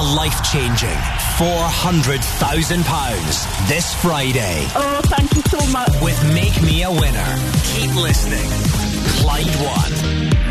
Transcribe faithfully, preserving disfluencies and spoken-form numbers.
life-changing four hundred thousand pounds this Friday. Oh, thank you so much. With Make Me a Winner. Keep listening. Clyde One.